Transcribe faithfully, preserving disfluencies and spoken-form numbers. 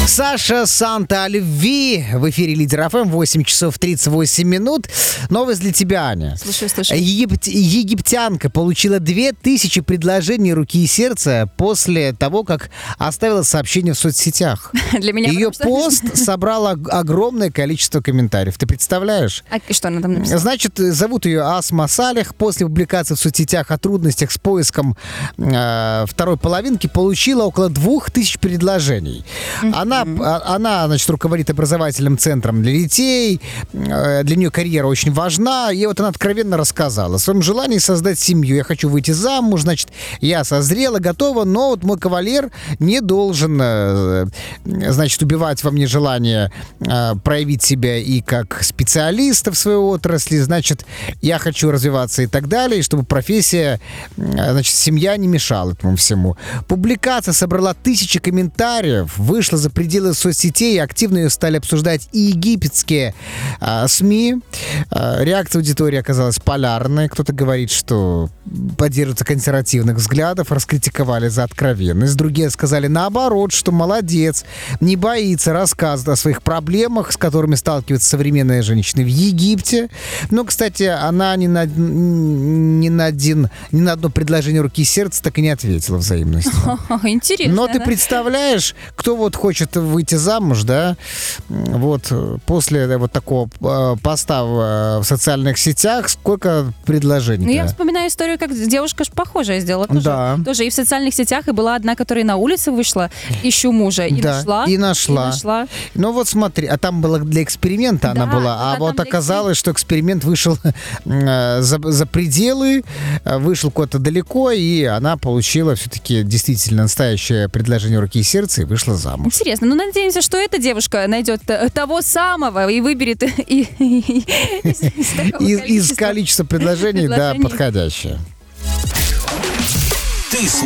Саша Санта о любви. В эфире Лидер ФМ, восемь часов тридцать восемь минут. Новость для тебя, Аня. Слушаю, слушаю. Египт... Египтянка получила две тысячи предложений руки и сердца после того, как оставила сообщение в соцсетях. Для меня Ее потому что- пост собрал ог- огромное количество комментариев. Ты представляешь? А что она там написала? Значит, зовут ее Асма Салих. После публикации в соцсетях о трудностях с поиском э, второй половинки получила около двух тысяч предложений. Она, а- она, значит, руководит образовательным центром для детей. Э, для нее карьера очень важна. И вот она откровенно рассказала о своем желании создать семью. Я хочу выйти замуж, значит, я созрела, готова, но вот мой кавалер не должен, э, значит, убивать во мне желание э, проявить себя и как специалиста в своей отрасли, значит, я хочу развиваться и так далее, и чтобы профессия, э, значит, семья не мешала этому всему. Публикация собрала тысячи комментариев, вышла за пределы соцсетей, и активно ее стали обсуждать и египетские э, СМИ. Э, реакция аудитории оказалась полярной. Кто-то говорит, что поддерживается консервативных взглядов, раскритиковали за откровенность. Другие сказали наоборот, что молодец, не боится рассказывать о своих проблемах, с которыми сталкиваются современные женщины в Египте. Но, кстати, она ни на, ни на, один, ни на одно предложение руки и сердца так и не ответила взаимностью. Интересно. Но ты да? представляешь, кто вот хочет выйти замуж, да, вот после вот такого э, поста в, в социальных сетях, сколько предложений? Ну, я вспоминаю историю, как девушка ж похожая сделала. Тоже, Да. тоже и в социальных сетях, и была одна, которая на улице вышла, ищу мужа, и Да, нашла. и нашла. И нашла. Ну вот смотри, а там было для эксперимента она Да, была, да, а там вот для оказалось, что эксперимент вышел э, за, за пределы, э, вышел куда-то далеко, и она получила все-таки действительно настоящее предложение руки и сердца и вышла замуж. Интересно. Ну, надеемся, что эта девушка найдет т- того самого и выберет и- и- из такого Из, из количества. количества предложений, да, предложений. подходящее. Ты